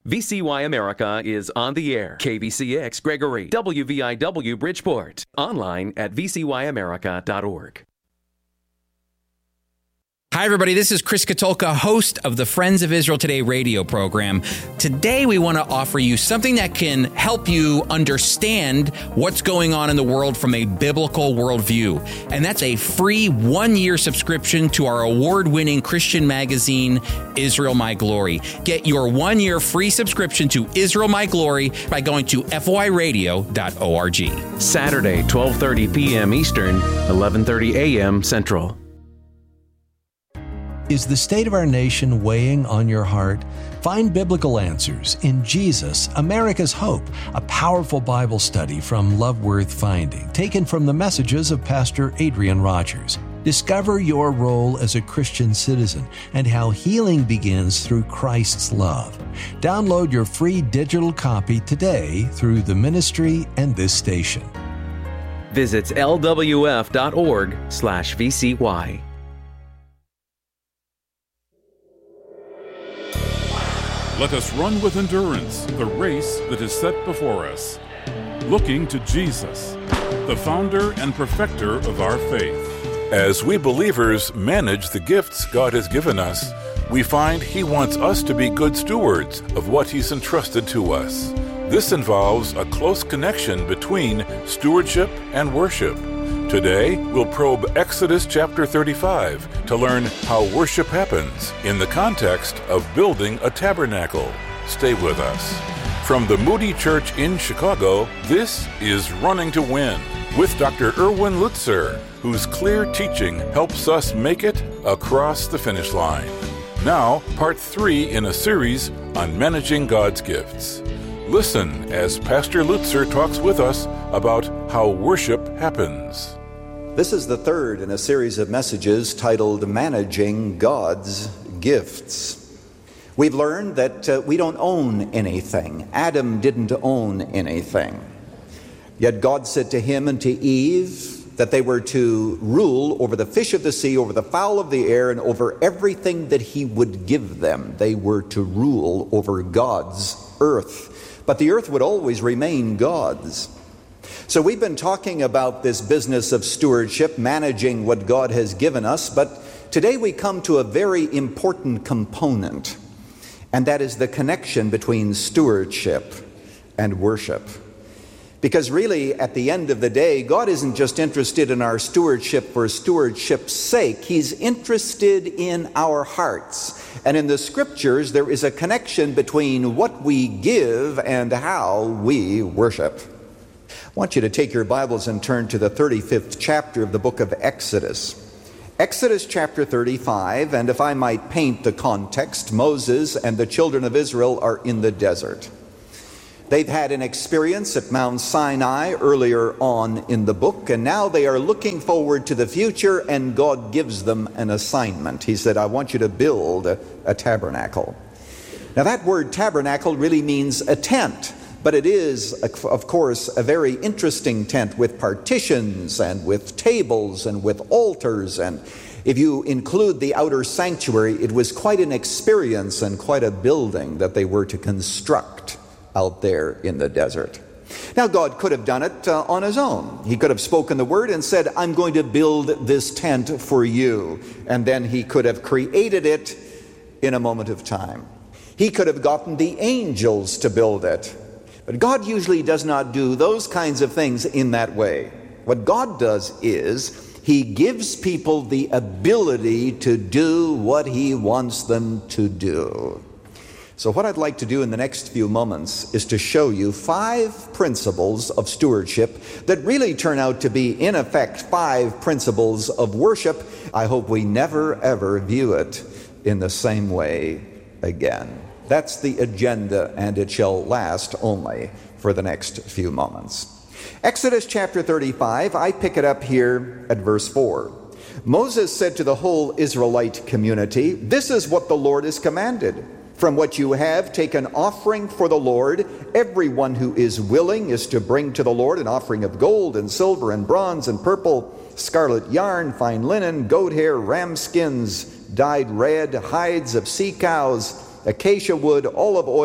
VCY America is on the air. KBCX Gregory, WVIW Bridgeport. Online at vcyamerica.org. Hi, everybody. This is Chris Katulka, host of the Friends of Israel Today radio program. Today, we want to offer you something that can help you understand what's going on in the world from a biblical worldview. And that's a free one-year subscription to our award-winning Christian magazine, Israel My Glory. Get your one-year free subscription to Israel My Glory by going to fyradio.org. Saturday, 12:30 p.m. Eastern, 11:30 a.m. Central. Is the state of our nation weighing on your heart? Find biblical answers in Jesus, America's Hope, a powerful Bible study from Love Worth Finding, taken from the messages of Pastor Adrian Rogers. Discover your role as a Christian citizen and how healing begins through Christ's love. Download your free digital copy today through the ministry and this station. Visit lwf.org/VCY. Let us run with endurance the race that is set before us, looking to Jesus, the founder and perfecter of our faith. As we believers manage the gifts God has given us, we find He wants us to be good stewards of what He's entrusted to us. This involves a close connection between stewardship and worship. Today, we'll probe Exodus chapter 35 to learn how worship happens in the context of building a tabernacle. Stay with us. From the Moody Church in Chicago, this is Running to Win with Dr. Erwin Lutzer, whose clear teaching helps us make it across the finish line. Now, part 3 in a series on managing God's gifts. Listen as Pastor Lutzer talks with us about how worship happens. This is the third in a series of messages titled Managing God's Gifts. We've learned that we don't own anything. Adam didn't own anything. Yet God said to him and to Eve that they were to rule over the fish of the sea, over the fowl of the air, and over everything that He would give them. They were to rule over God's earth. But the earth would always remain God's. So we've been talking about this business of stewardship, managing what God has given us, but today we come to a very important component, and that is the connection between stewardship and worship. Because really, at the end of the day, God isn't just interested in our stewardship for stewardship's sake. He's interested in our hearts. And in the Scriptures, there is a connection between what we give and how we worship. I want you to take your Bibles and turn to the 35th chapter of the book of Exodus. Exodus chapter 35, and if I might paint the context, Moses and the children of Israel are in the desert. They've had an experience at Mount Sinai earlier on in the book, and now they are looking forward to the future, and God gives them an assignment. He said, I want you to build a tabernacle. Now that word tabernacle really means a tent. But it is, of course, a very interesting tent with partitions and with tables and with altars. And if you include the outer sanctuary, it was quite an experience and quite a building that they were to construct out there in the desert. Now, God could have done it on His own. He could have spoken the word and said, I'm going to build this tent for you. And then He could have created it in a moment of time. He could have gotten the angels to build it. But God usually does not do those kinds of things in that way. What God does is He gives people the ability to do what He wants them to do. So what I'd like to do in the next few moments is to show you 5 principles of stewardship that really turn out to be, in effect, 5 principles of worship. I hope we never, ever view it in the same way again. That's the agenda, and it shall last only for the next few moments. Exodus chapter 35, I pick it up here at verse 4. Moses said to the whole Israelite community, this is what the Lord has commanded. From what you have, take an offering for the Lord. Everyone who is willing is to bring to the Lord an offering of gold and silver and bronze and purple, scarlet yarn, fine linen, goat hair, ram skins, dyed red, hides of sea cows, acacia wood, olive oil,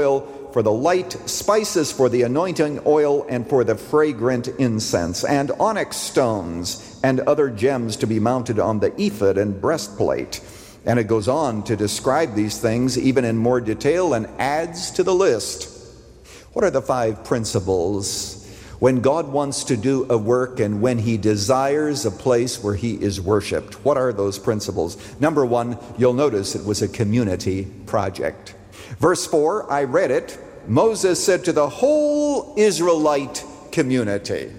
for the light, spices for the anointing oil and for the fragrant incense, and onyx stones and other gems to be mounted on the ephod and breastplate. And it goes on to describe these things even in more detail and adds to the list. What are the 5 principles when God wants to do a work and when he desires a place where he is worshiped? What are those principles? Number 1, you'll notice it was a community project. Verse 4, I read it. Moses said to the whole Israelite community.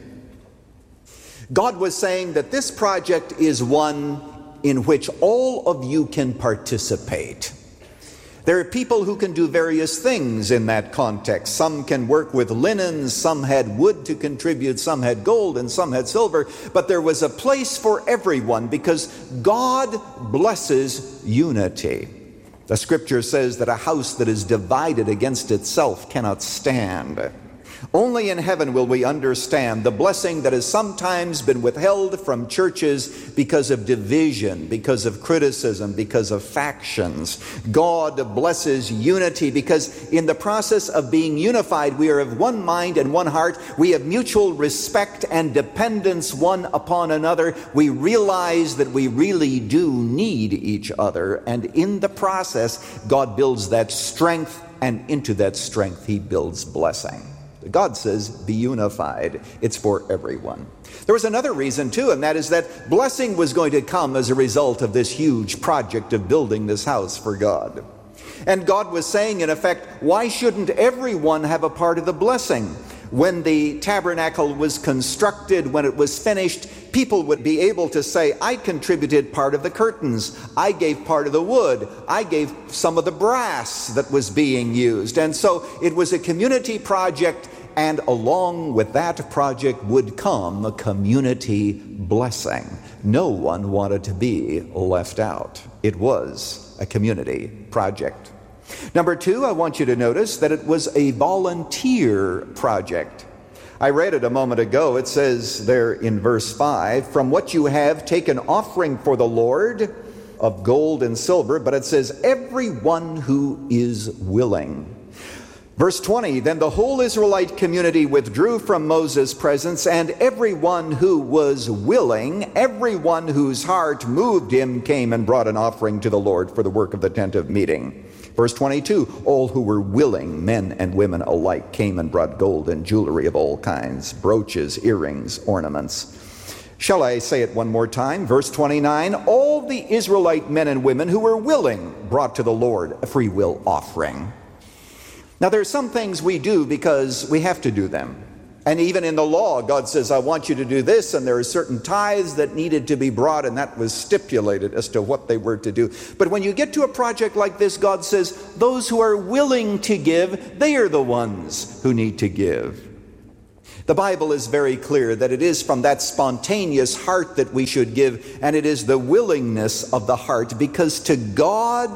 God was saying that this project is one in which all of you can participate. There are people who can do various things in that context. Some can work with linens, some had wood to contribute, some had gold, and some had silver. But there was a place for everyone because God blesses unity. The scripture says that a house that is divided against itself cannot stand. Only in heaven will we understand the blessing that has sometimes been withheld from churches because of division, because of criticism, because of factions. God blesses unity because in the process of being unified, we are of one mind and one heart. We have mutual respect and dependence one upon another. We realize that we really do need each other. And in the process, God builds that strength, and into that strength, he builds blessing. God says, be unified. It's for everyone. There was another reason, too, and that is that blessing was going to come as a result of this huge project of building this house for God. And God was saying, in effect, why shouldn't everyone have a part of the blessing? When the tabernacle was constructed, when it was finished, people would be able to say, I contributed part of the curtains, I gave part of the wood, I gave some of the brass that was being used. And so it was a community project, and along with that project would come a community blessing. No one wanted to be left out. It was a community project. Number 2, I want you to notice that it was a volunteer project. I read it a moment ago. It says there in verse 5, from what you have, take an offering for the Lord of gold and silver, but it says everyone who is willing. Verse 20, then the whole Israelite community withdrew from Moses' presence, and everyone who was willing, everyone whose heart moved him, came and brought an offering to the Lord for the work of the tent of meeting. Verse 22, all who were willing, men and women alike, came and brought gold and jewelry of all kinds, brooches, earrings, ornaments. Shall I say it one more time? Verse 29, all the Israelite men and women who were willing brought to the Lord a free will offering. Now, there are some things we do because we have to do them. And even in the law, God says, I want you to do this, and there are certain tithes that needed to be brought, and that was stipulated as to what they were to do. But when you get to a project like this, God says, those who are willing to give, they are the ones who need to give. The Bible is very clear that it is from that spontaneous heart that we should give, and it is the willingness of the heart, because to God,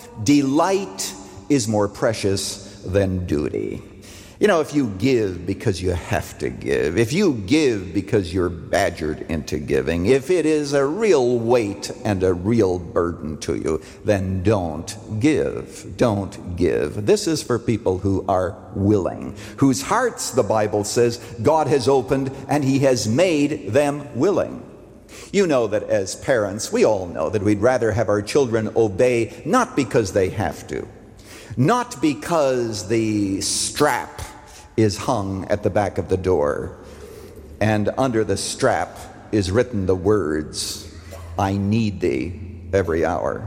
delight is more precious than duty. You know, if you give because you have to give, if you give because you're badgered into giving, if it is a real weight and a real burden to you, then don't give. Don't give. This is for people who are willing, whose hearts, the Bible says, God has opened and he has made them willing. You know that as parents, we all know that we'd rather have our children obey, not because they have to, not because the strap is hung at the back of the door, and under the strap is written the words, I need thee every hour.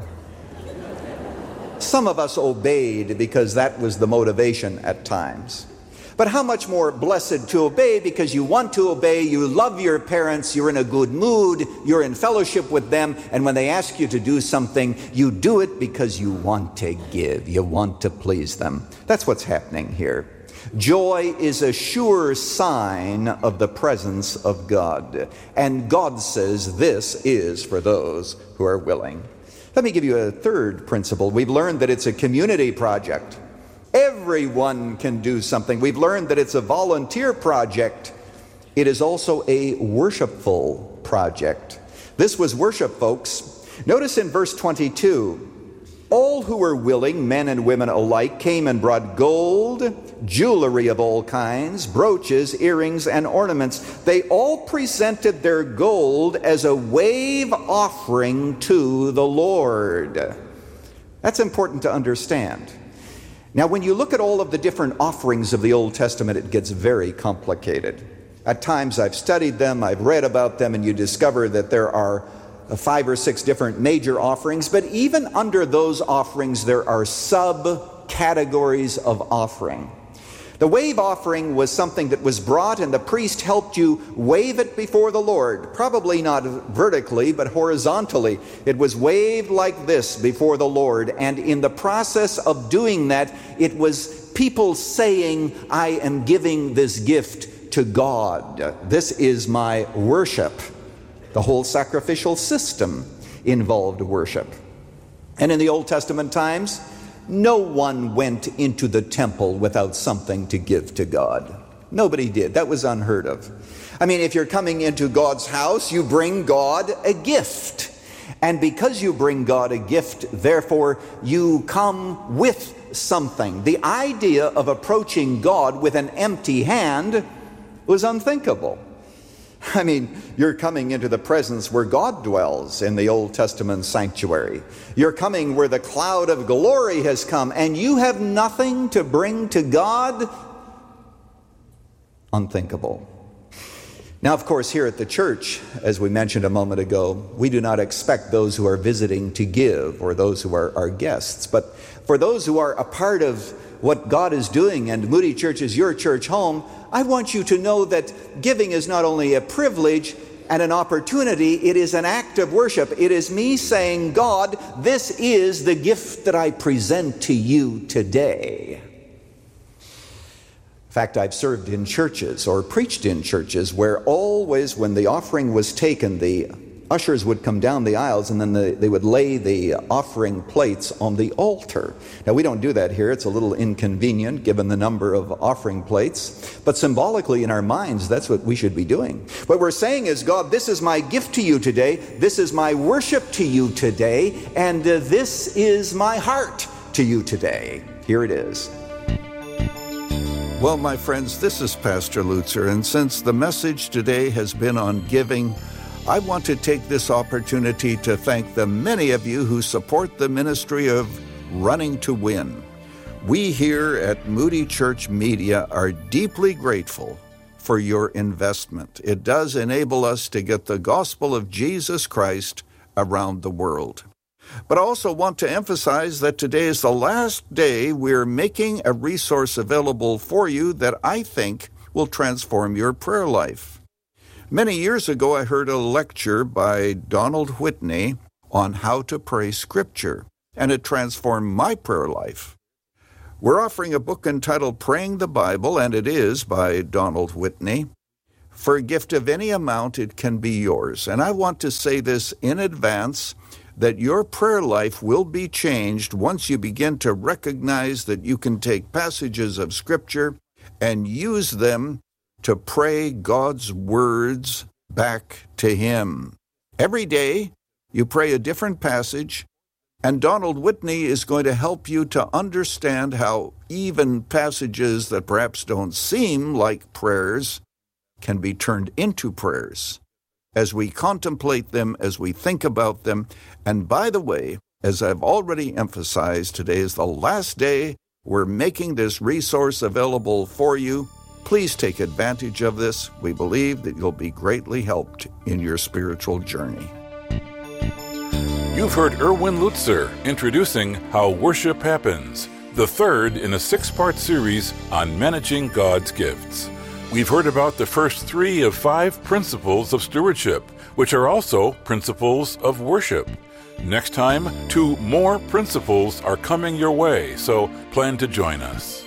Some of us obeyed because that was the motivation at times. But how much more blessed to obey because you want to obey, you love your parents, you're in a good mood, you're in fellowship with them, and when they ask you to do something, you do it because you want to give, you want to please them. That's what's happening here. Joy is a sure sign of the presence of God, and God says this is for those who are willing. Let me give you a third principle. We've learned that it's a community project. Everyone can do something. We've learned that it's a volunteer project. It is also a worshipful project. This was worship, folks. Notice in verse 22, All who were willing, men and women alike, came and brought gold, jewelry of all kinds, brooches, earrings, and ornaments. They all presented their gold as a wave offering to the Lord. That's important to understand. Now, when you look at all of the different offerings of the Old Testament, it gets very complicated. At times I've studied them, I've read about them, and you discover that there are 5 or 6 different major offerings, but even under those offerings there are subcategories of offering. The wave offering was something that was brought and the priest helped you wave it before the Lord, probably not vertically but horizontally. It was waved like this before the Lord, and in the process of doing that, it was people saying, I am giving this gift to God. This is my worship. The whole sacrificial system involved worship. And in the Old Testament times, no one went into the temple without something to give to God. Nobody did. That was unheard of. I mean, if you're coming into God's house, you bring God a gift. And because you bring God a gift, therefore, you come with something. The idea of approaching God with an empty hand was unthinkable. I mean, you're coming into the presence where God dwells in the Old Testament sanctuary. You're coming where the cloud of glory has come, and you have nothing to bring to God? Unthinkable. Now, of course, here at the church, as we mentioned a moment ago, we do not expect those who are visiting to give, or those who are our guests. But for those who are a part of what God is doing, and Moody Church is your church home, I want you to know that giving is not only a privilege and an opportunity, it is an act of worship. It is me saying, God, this is the gift that I present to you today. In fact, I've served in churches or preached in churches where always when the offering was taken, the ushers would come down the aisles and then they would lay the offering plates on the altar. Now, we don't do that here. It's a little inconvenient given the number of offering plates. But symbolically in our minds, that's what we should be doing. What we're saying is, God, this is my gift to you today. This is my worship to you today. And this is my heart to you today. Here it is. Well, my friends, this is Pastor Lutzer, and since the message today has been on giving, I want to take this opportunity to thank the many of you who support the ministry of Running to Win. We here at Moody Church Media are deeply grateful for your investment. It does enable us to get the gospel of Jesus Christ around the world. But I also want to emphasize that today is the last day we're making a resource available for you that I think will transform your prayer life. Many years ago, I heard a lecture by Donald Whitney on how to pray Scripture, and it transformed my prayer life. We're offering a book entitled Praying the Bible, and it is by Donald Whitney. For a gift of any amount, it can be yours. And I want to say this in advance, that your prayer life will be changed once you begin to recognize that you can take passages of Scripture and use them to pray God's words back to Him. Every day, you pray a different passage, and Donald Whitney is going to help you to understand how even passages that perhaps don't seem like prayers can be turned into prayers as we contemplate them, as we think about them. And by the way, as I've already emphasized, today is the last day we're making this resource available for you. Please take advantage of this. We believe that you'll be greatly helped in your spiritual journey. You've heard Erwin Lutzer introducing How Worship Happens, the third in a 6-part series on managing God's gifts. We've heard about the first 3 of 5 principles of stewardship, which are also principles of worship. Next time, 2 more principles are coming your way, so plan to join us.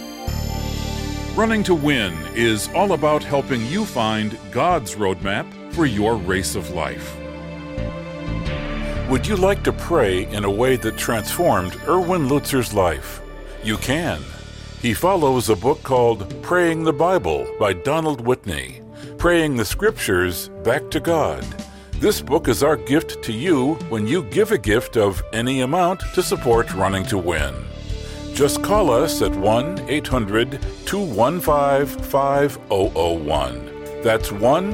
Running to Win is all about helping you find God's roadmap for your race of life. Would you like to pray in a way that transformed Erwin Lutzer's life? You can. He follows a book called Praying the Bible by Donald Whitney, praying the Scriptures back to God. This book is our gift to you when you give a gift of any amount to support Running to Win. Just call us at 1-800-215-5001. That's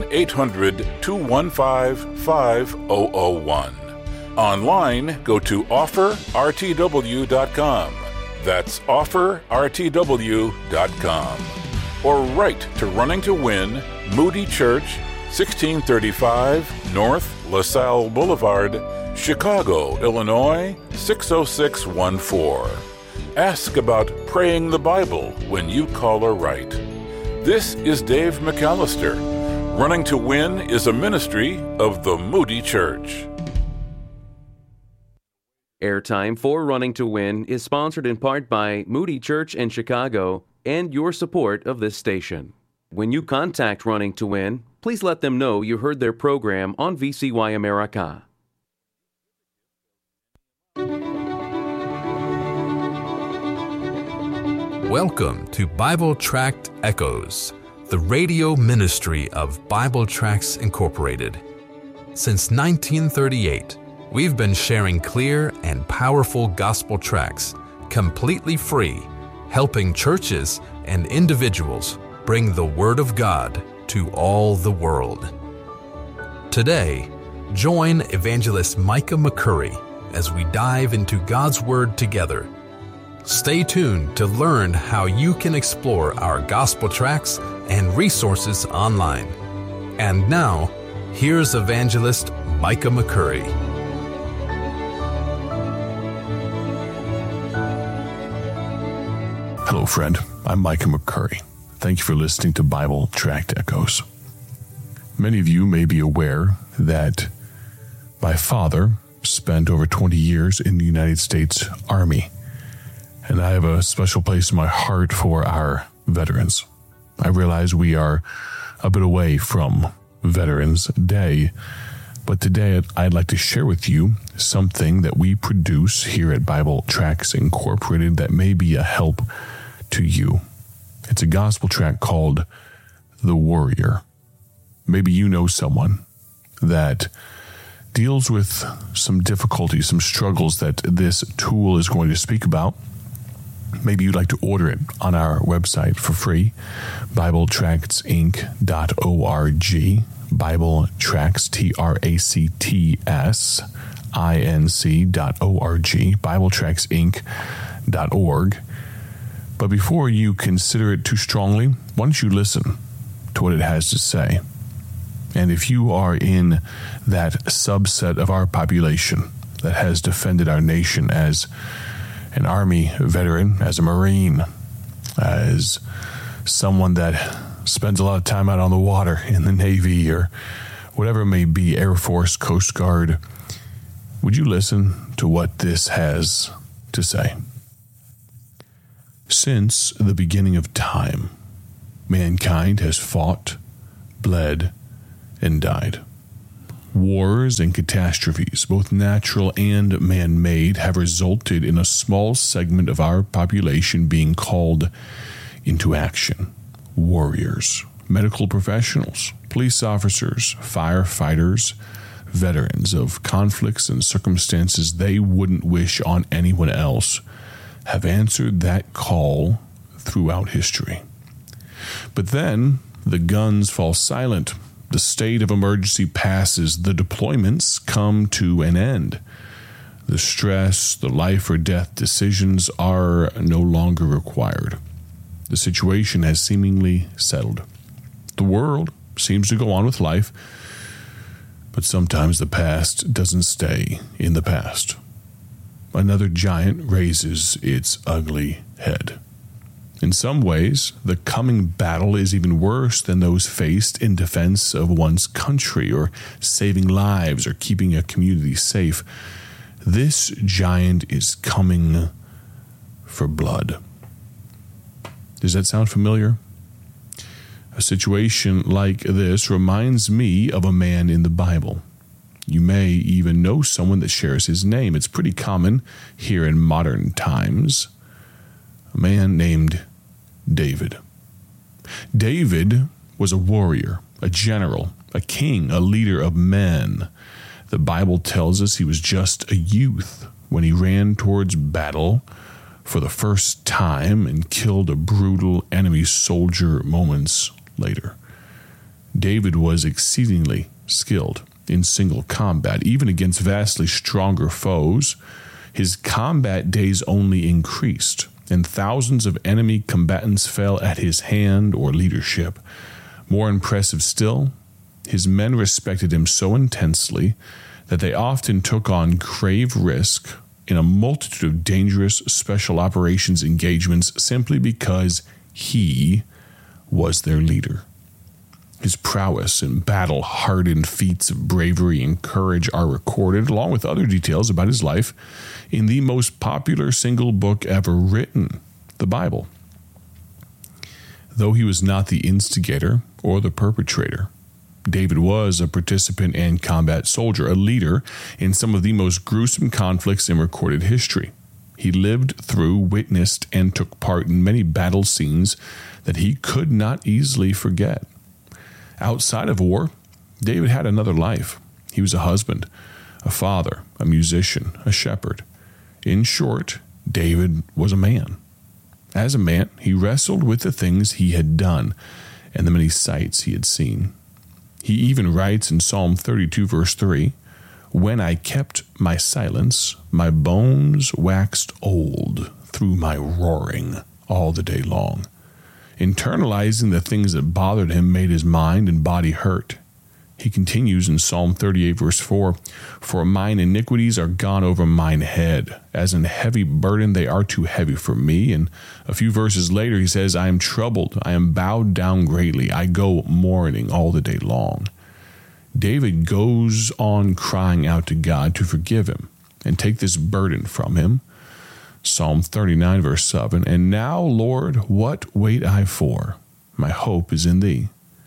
1-800-215-5001. Online, go to offerrtw.com. That's offerrtw.com. Or write to Running to Win, Moody Church, 1635 North LaSalle Boulevard, Chicago, Illinois, 60614. Ask about praying the Bible when you call or write. This is Dave McAllister. Running to Win is a ministry of the Moody Church. Airtime for Running to Win is sponsored in part by Moody Church in Chicago and your support of this station. When you contact Running to Win, please let them know you heard their program on VCY America. Welcome to Bible Tract Echoes, the radio ministry of Bible Tracts Incorporated. Since 1938, we've been sharing clear and powerful gospel tracts, completely free, helping churches and individuals bring the Word of God to all the world. Today, join Evangelist Micah McCurry as we dive into God's Word together. Stay tuned to learn how you can explore our gospel tracts and resources online. And now, here's Evangelist Micah McCurry. Hello, friend. I'm Micah McCurry. Thank you for listening to Bible Tract Echoes. Many of you may be aware that my father spent over 20 years in the United States Army, and I have a special place in my heart for our veterans. I realize we are a bit away from Veterans Day, but today I'd like to share with you something that we produce here at Bible Tracts Incorporated that may be a help to you. It's a gospel tract called The Warrior. Maybe you know someone that deals with some difficulties, some struggles that this tool is going to speak about. Maybe you'd like to order it on our website for free, BibleTractsInc.org, Bible Tracts, TRACTSINC.org, BibleTractsInc.org. But before you consider it too strongly, why don't you listen to what it has to say? And if you are in that subset of our population that has defended our nation as an Army veteran, as a Marine, as someone that spends a lot of time out on the water in the Navy or whatever it may be, Air Force, Coast Guard, would you listen to what this has to say? Since the beginning of time, mankind has fought, bled, and died. Wars and catastrophes, both natural and man-made, have resulted in a small segment of our population being called into action. Warriors, medical professionals, police officers, firefighters, veterans of conflicts and circumstances they wouldn't wish on anyone else, have answered that call throughout history. But then the guns fall silent. The state of emergency passes. The deployments come to an end. The stress, the life or death decisions are no longer required. The situation has seemingly settled. The world seems to go on with life, but sometimes the past doesn't stay in the past. Another giant raises its ugly head. In some ways, the coming battle is even worse than those faced in defense of one's country or saving lives or keeping a community safe. This giant is coming for blood. Does that sound familiar? A situation like this reminds me of a man in the Bible. You may even know someone that shares his name. It's pretty common here in modern times. A man named David. David was a warrior, a general, a king, a leader of men. The Bible tells us he was just a youth when he ran towards battle for the first time and killed a brutal enemy soldier moments later. David was exceedingly skilled in single combat, even against vastly stronger foes. His combat days only increased, and thousands of enemy combatants fell at his hand or leadership. More impressive still, his men respected him so intensely that they often took on grave risk in a multitude of dangerous special operations engagements simply because he was their leader. His prowess and battle-hardened feats of bravery and courage are recorded, along with other details about his life, in the most popular single book ever written, the Bible. Though he was not the instigator or the perpetrator, David was a participant and combat soldier, a leader in some of the most gruesome conflicts in recorded history. He lived through, witnessed, and took part in many battle scenes that he could not easily forget. Outside of war, David had another life. He was a husband, a father, a musician, a shepherd. In short, David was a man. As a man, he wrestled with the things he had done and the many sights he had seen. He even writes in Psalm 32, verse 3, "When I kept my silence, my bones waxed old through my roaring all the day long." Internalizing the things that bothered him made his mind and body hurt. He continues in Psalm 38, verse 4, "For mine iniquities are gone over mine head. As an heavy burden, they are too heavy for me." And a few verses later, he says, "I am troubled. I am bowed down greatly. I go mourning all the day long." David goes on crying out to God to forgive him and take this burden from him. Psalm 39, verse 7, "And now, Lord, what wait I for? My hope is in thee."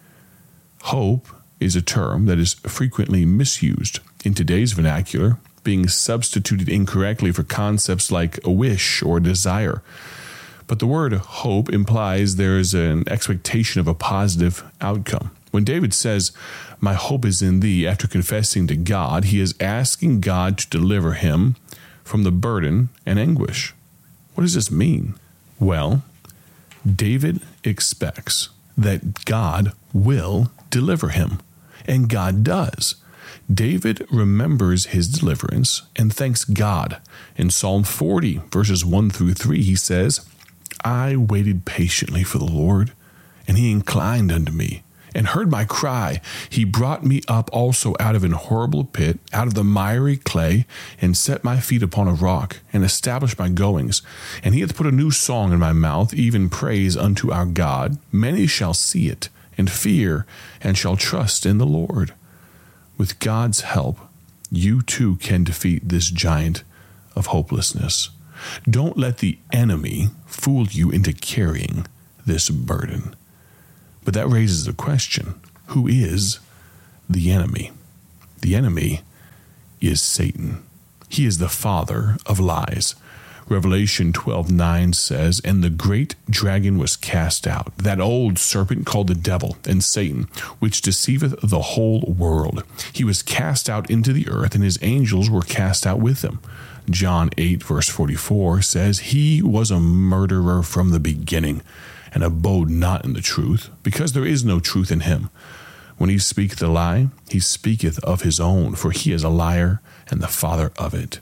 Hope is a term that is frequently misused in today's vernacular, being substituted incorrectly for concepts like a wish or desire. But the word hope implies there is an expectation of a positive outcome. When David says, "My hope is in thee," after confessing to God, he is asking God to deliver him from the burden and anguish. What does this mean? Well, David expects that God will deliver him, and God does. David remembers his deliverance and thanks God. In Psalm 40, verses 1 through 3, he says, "I waited patiently for the Lord, and he inclined unto me, and heard my cry. He brought me up also out of an horrible pit, out of the miry clay, and set my feet upon a rock, and established my goings. And he hath put a new song in my mouth, even praise unto our God. Many shall see it, and fear, and shall trust in the Lord." With God's help, you too can defeat this giant of hopelessness. Don't let the enemy fool you into carrying this burden. But that raises the question, who is the enemy? The enemy is Satan. He is the father of lies. Revelation 12:9 says, "And the great dragon was cast out, that old serpent called the devil and Satan, which deceiveth the whole world. He was cast out into the earth, and his angels were cast out with him." John 8, verse 44 says, "He was a murderer from the beginning, and abode not in the truth, because there is no truth in him. When he speaketh a lie, he speaketh of his own, for he is a liar and the father of it."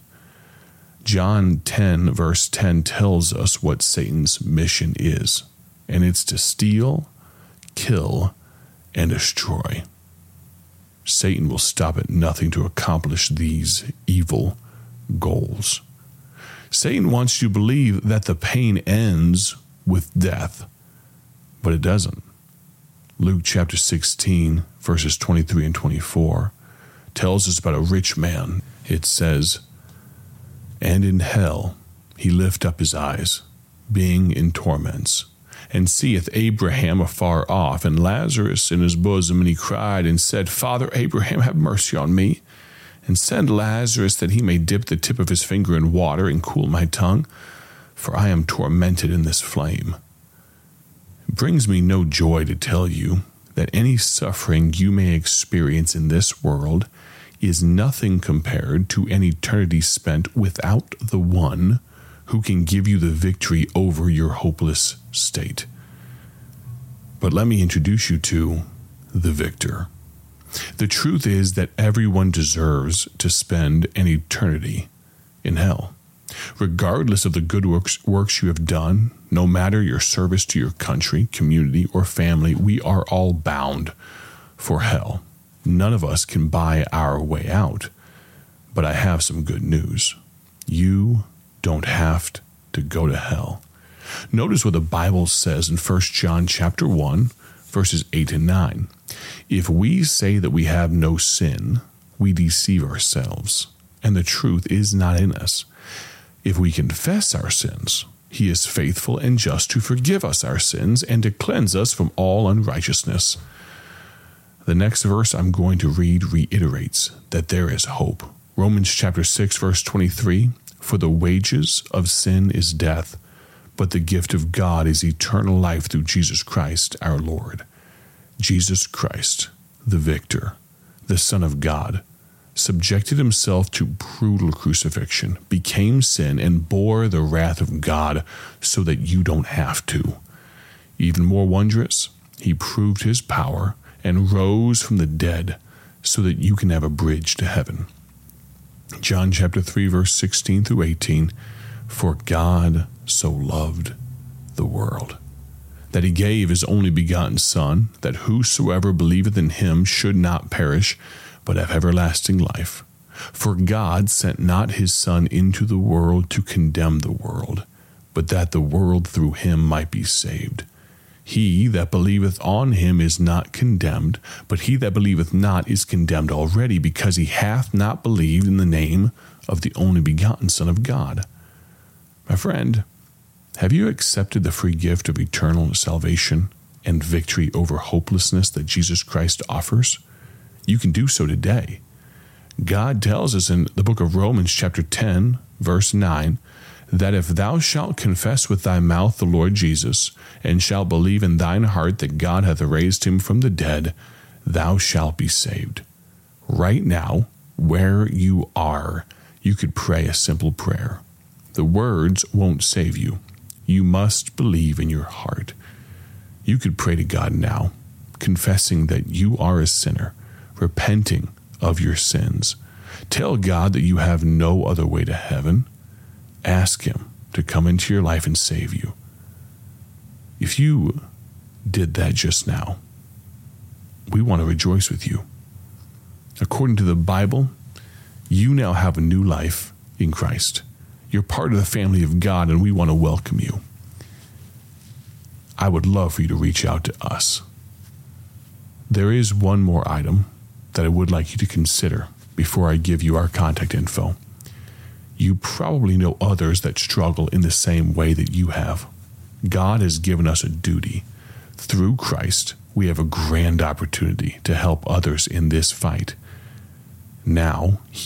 John 10, verse 10 tells us what Satan's mission is, and it's to steal, kill, and destroy. Satan will stop at nothing to accomplish these evil goals. Satan wants you to believe that the pain ends with death, but it doesn't. Luke chapter 16, verses 23 and 24, tells us about a rich man. It says, "And in hell he lift up his eyes, being in torments, and seeth Abraham afar off, and Lazarus in his bosom. And he cried and said, Father Abraham, have mercy on me, and send Lazarus that he may dip the tip of his finger in water and cool my tongue, for I am tormented in this flame." It brings me no joy to tell you that any suffering you may experience in this world is nothing compared to an eternity spent without the one who can give you the victory over your hopeless state. But let me introduce you to the victor. The truth is that everyone deserves to spend an eternity in hell. Regardless of the good works you have done, no matter your service to your country, community, or family, we are all bound for hell. None of us can buy our way out. But I have some good news. You don't have to go to hell. Notice what the Bible says in 1 John chapter 1, verses 8 and 9. If we say that we have no sin, we deceive ourselves, and the truth is not in us. If we confess our sins, he is faithful and just to forgive us our sins and to cleanse us from all unrighteousness. The next verse I'm going to read reiterates that there is hope. Romans chapter 6, verse 23, for the wages of sin is death, but the gift of God is eternal life through Jesus Christ our Lord. Jesus Christ, the victor, the Son of God, subjected himself to brutal crucifixion, became sin, and bore the wrath of God so that you don't have to. Even more wondrous, he proved his power and rose from the dead so that you can have a bridge to heaven. John chapter 3, verse 16 through 18, for God so loved the world, that he gave his only begotten Son, that whosoever believeth in him should not perish, but have everlasting life. For God sent not his Son into the world to condemn the world, but that the world through him might be saved. He that believeth on him is not condemned, but he that believeth not is condemned already, because he hath not believed in the name of the only begotten Son of God. My friend, have you accepted the free gift of eternal salvation and victory over hopelessness that Jesus Christ offers? You can do so today. God tells us in the book of Romans chapter 10, verse 9, that if thou shalt confess with thy mouth the Lord Jesus, and shalt believe in thine heart that God hath raised him from the dead, thou shalt be saved. Right now, where you are, you could pray a simple prayer. The words won't save you. You must believe in your heart. You could pray to God now, confessing that you are a sinner, repenting of your sins. Tell God that you have no other way to heaven. Ask him to come into your life and save you. If you did that just now, we want to rejoice with you. According to the Bible, you now have a new life in Christ. You're part of the family of God, and we want to welcome you. I would love for you to reach out to us. There is one more item that I would like you to consider before I give you our contact info. You probably know others that struggle in the same way that you have. God has given us a duty. Through Christ, we have a grand opportunity to help others in this fight. Now,